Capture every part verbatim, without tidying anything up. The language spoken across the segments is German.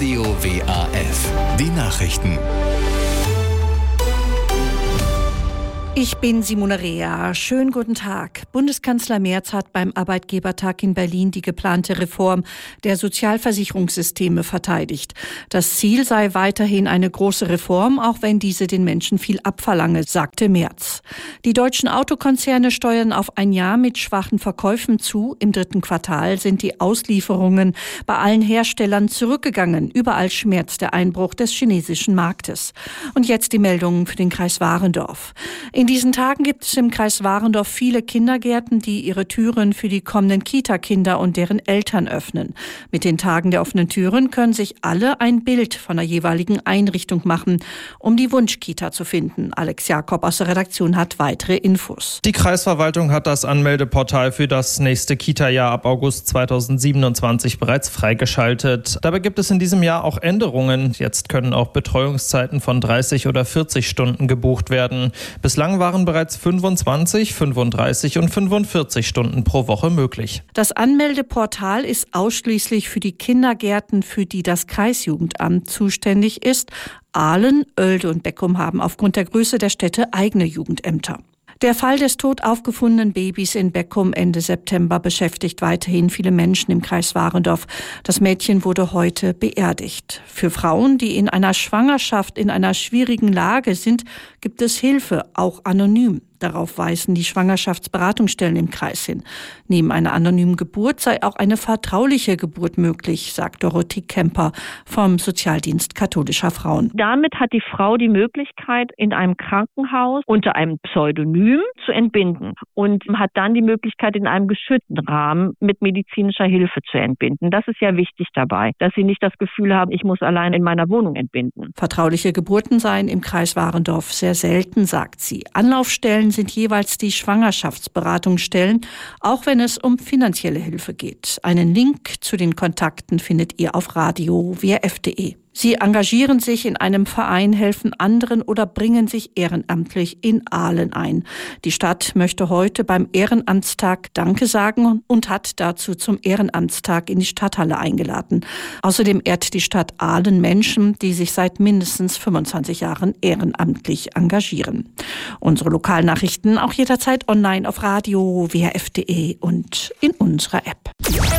Radio W A F. Die Nachrichten. Ich bin Simone Rea. Schönen guten Tag. Bundeskanzler Merz hat beim Arbeitgebertag in Berlin die geplante Reform der Sozialversicherungssysteme verteidigt. Das Ziel sei weiterhin eine große Reform, auch wenn diese den Menschen viel abverlange, sagte Merz. Die deutschen Autokonzerne steuern auf ein Jahr mit schwachen Verkäufen zu. Im dritten Quartal sind die Auslieferungen bei allen Herstellern zurückgegangen. Überall schmerzt der Einbruch des chinesischen Marktes. Und jetzt die Meldungen für den Kreis Warendorf. In diesen Tagen gibt es im Kreis Warendorf viele Kindergärten, die ihre Türen für die kommenden Kita-Kinder und deren Eltern öffnen. Mit den Tagen der offenen Türen können sich alle ein Bild von der jeweiligen Einrichtung machen, um die Wunschkita zu finden. Alex Jakob aus der Redaktion hat weitere Infos. Die Kreisverwaltung hat das Anmeldeportal für das nächste Kita-Jahr ab August zweitausendsiebenundzwanzig bereits freigeschaltet. Dabei gibt es in diesem Jahr auch Änderungen. Jetzt können auch Betreuungszeiten von dreißig oder vierzig Stunden gebucht werden. Bislang waren bereits fünfundzwanzig, fünfunddreißig und fünfundvierzig Stunden pro Woche möglich. Das Anmeldeportal ist ausschließlich für die Kindergärten, für die das Kreisjugendamt zuständig ist. Ahlen, Oelde und Beckum haben aufgrund der Größe der Städte eigene Jugendämter. Der Fall des tot aufgefundenen Babys in Beckum Ende September beschäftigt weiterhin viele Menschen im Kreis Warendorf. Das Mädchen wurde heute beerdigt. Für Frauen, die in einer Schwangerschaft in einer schwierigen Lage sind, gibt es Hilfe, auch anonym. Darauf weisen die Schwangerschaftsberatungsstellen im Kreis hin. Neben einer anonymen Geburt sei auch eine vertrauliche Geburt möglich, sagt Dorothee Kemper vom Sozialdienst katholischer Frauen. Damit hat die Frau die Möglichkeit, in einem Krankenhaus unter einem Pseudonym zu entbinden und hat dann die Möglichkeit, in einem geschützten Rahmen mit medizinischer Hilfe zu entbinden. Das ist ja wichtig dabei, dass sie nicht das Gefühl haben, ich muss allein in meiner Wohnung entbinden. Vertrauliche Geburten seien im Kreis Warendorf sehr selten, sagt sie. Anlaufstellen sind jeweils die Schwangerschaftsberatungsstellen, auch wenn es um finanzielle Hilfe geht. Einen Link zu den Kontakten findet ihr auf radio w f punkt d e. Sie engagieren sich in einem Verein, helfen anderen oder bringen sich ehrenamtlich in Ahlen ein. Die Stadt möchte heute beim Ehrenamtstag Danke sagen und hat dazu zum Ehrenamtstag in die Stadthalle eingeladen. Außerdem ehrt die Stadt Ahlen Menschen, die sich seit mindestens fünfundzwanzig Jahren ehrenamtlich engagieren. Unsere Lokalnachrichten auch jederzeit online auf radio w f punkt d e und in unserer App.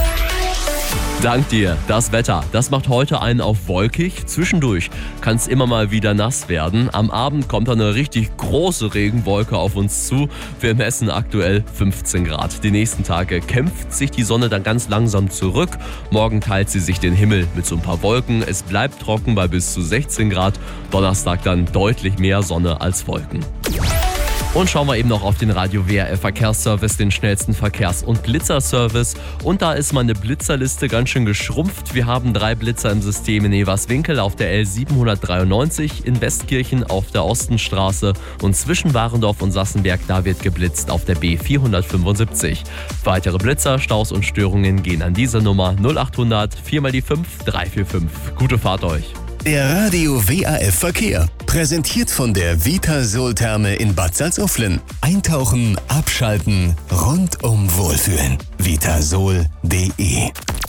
Dank dir. Das Wetter, das macht heute einen auf wolkig. Zwischendurch kann es immer mal wieder nass werden. Am Abend kommt dann eine richtig große Regenwolke auf uns zu. Wir messen aktuell fünfzehn Grad. Die nächsten Tage kämpft sich die Sonne dann ganz langsam zurück. Morgen teilt sie sich den Himmel mit so ein paar Wolken. Es bleibt trocken bei bis zu sechzehn Grad. Donnerstag dann deutlich mehr Sonne als Wolken. Und schauen wir eben noch auf den Radio W A F Verkehrsservice, den schnellsten Verkehrs- und Blitzerservice. Und da ist meine Blitzerliste ganz schön geschrumpft. Wir haben drei Blitzer im System in Everswinkel auf der L siebenhundertdreiundneunzig, in Westkirchen auf der Ostenstraße und zwischen Warendorf und Sassenberg, da wird geblitzt auf der B vierhundertfünfundsiebzig. Weitere Blitzer, Staus und Störungen gehen an diese Nummer null achthundert vier mal die fünf drei vier fünf. Gute Fahrt euch! Der Radio W A F Verkehr. Präsentiert von der Vitasol-Therme in Bad Salzuflen. Eintauchen, abschalten, rundum wohlfühlen. vitasol punkt d e.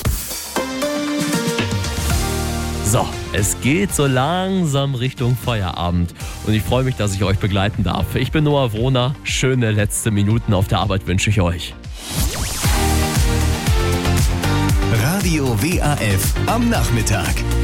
So, es geht so langsam Richtung Feierabend und ich freue mich, dass ich euch begleiten darf. Ich bin Noah Wrohner. Schöne letzte Minuten auf der Arbeit wünsche ich euch. Radio W A F am Nachmittag.